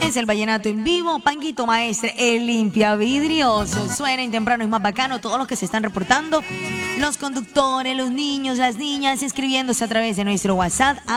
Es el vallenato en vivo, Panguito Maestre, el limpia vidrios. Suena en temprano y más bacano todos los que se están reportando. Los conductores, los niños, las niñas, inscribiéndose a través de nuestro WhatsApp.